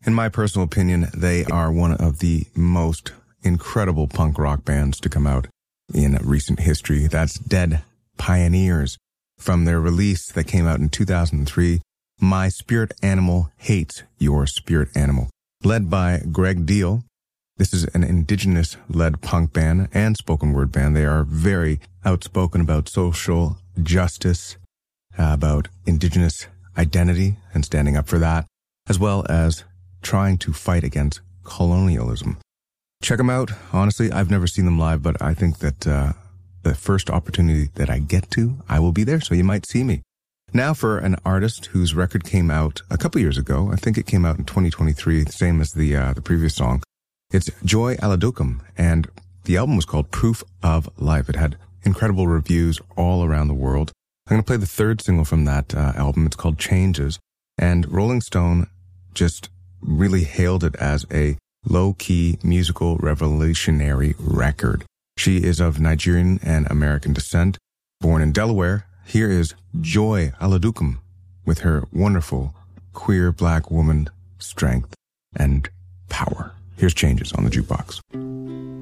In my personal opinion, they are one of the most incredible punk rock bands to come out in recent history. That's Dead Pioneers. From their release that came out in 2003, My Spirit Animal Hates Your Spirit Animal. Led by Greg Deal. This is an indigenous-led punk band and spoken word band. They are very outspoken about social justice, about indigenous identity and standing up for that, as well as trying to fight against colonialism. Check them out. Honestly, I've never seen them live, but I think that the first opportunity that I get to, I will be there, so you might see me. Now for an artist whose record came out a couple years ago. I think it came out in 2023, same as the previous song. It's Joy Aladukum, and the album was called Proof of Life. It had incredible reviews all around the world. I'm going to play the third single from that album. It's called Changes, and Rolling Stone just really hailed it as a low-key musical revolutionary record. She is of Nigerian and American descent, born in Delaware. Here is Joy Aladukum with her wonderful queer black woman strength and power. Here's Changes on the Jukebox.